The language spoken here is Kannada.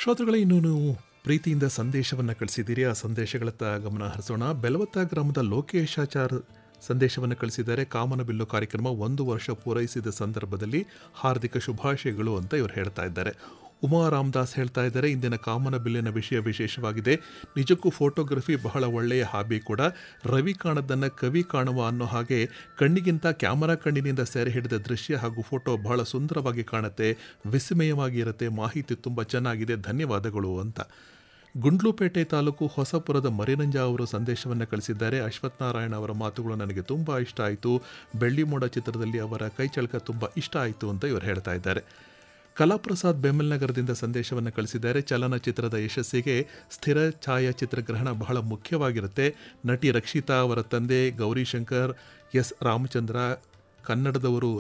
ಶ್ರೋತೃಗಳೇ, ಇನ್ನೂ ನೀವು ಪ್ರೀತಿಯಿಂದ ಸಂದೇಶವನ್ನು ಕಳಿಸಿದ್ದೀರಿ. ಆ ಸಂದೇಶಗಳತ್ತ ಗಮನ ಹರಿಸೋಣ. ಬೆಲವತ್ತ ಗ್ರಾಮದ ಲೋಕೇಶಾಚಾರ್ ಸಂದೇಶವನ್ನು ಕಳಿಸಿದ್ದಾರೆ. ಕಾಮನಬಿಲ್ಲು ಕಾರ್ಯಕ್ರಮ 1 ವರ್ಷ ಪೂರೈಸಿದ ಸಂದರ್ಭದಲ್ಲಿ ಹಾರ್ದಿಕ ಶುಭಾಶಯಗಳು ಅಂತ ಇವರು ಹೇಳ್ತಾ ಇದ್ದಾರೆ. ಉಮಾ ರಾಮದಾಸ್ ಹೇಳ್ತಾ ಇದ್ದಾರೆ, ಇಂದಿನ ಕಾಮನಬಿಲ್ಲಿನ ವಿಷಯ ವಿಶೇಷವಾಗಿದೆ. ನಿಜಕ್ಕೂ ಫೋಟೋಗ್ರಫಿ ಬಹಳ ಒಳ್ಳೆಯ ಹಾಬಿ ಕೂಡ. ರವಿ ಕಾಣದನ್ನು ಕವಿ ಕಾಣುವ ಅನ್ನೋ ಹಾಗೆ ಕಣ್ಣಿಗಿಂತ ಕ್ಯಾಮರಾ ಕಣ್ಣಿನಿಂದ ಸೆರೆ ಹಿಡಿದ ದೃಶ್ಯ ಹಾಗೂ ಫೋಟೋ ಬಹಳ ಸುಂದರವಾಗಿ ಕಾಣುತ್ತೆ, ವಿಸ್ಮಯವಾಗಿ ಇರುತ್ತೆ, ಮಾಹಿತಿ ತುಂಬ ಚೆನ್ನಾಗಿದೆ, ಧನ್ಯವಾದಗಳು ಅಂತ. ಗುಂಡ್ಲುಪೇಟೆ ತಾಲೂಕು ಹೊಸಪುರದ ಮರಿನಂಜ ಅವರು ಸಂದೇಶವನ್ನು ಕಳಿಸಿದ್ದಾರೆ. ಅಶ್ವಥ್ ನಾರಾಯಣ ಅವರ ಮಾತುಗಳು ನನಗೆ ತುಂಬ ಇಷ್ಟ ಆಯಿತು. ಬೆಳ್ಳಿಮೋಡ ಚಿತ್ರದಲ್ಲಿ ಅವರ ಕೈಚಳಕ ತುಂಬ ಇಷ್ಟ ಆಯಿತು ಅಂತ ಇವರು ಹೇಳ್ತಾ ಇದ್ದಾರೆ. ಕಲಾಪ್ರಸಾದ್ ಬೆಮ್ಮಲ್ನಗರದಿಂದ ಸಂದೇಶವನ್ನು ಕಳಿಸಿದ್ದಾರೆ. ಚಲನಚಿತ್ರದ ಯಶಸ್ಸಿಗೆ ಸ್ಥಿರ ಛಾಯಾಚಿತ್ರಗ್ರಹಣ ಬಹಳ ಮುಖ್ಯವಾಗಿರುತ್ತೆ. ನಟಿ ರಕ್ಷಿತಾ ಅವರ ತಂದೆ ಗೌರಿಶಂಕರ್, ಎಸ್ ರಾಮಚಂದ್ರ ಕನ್ನಡದವರು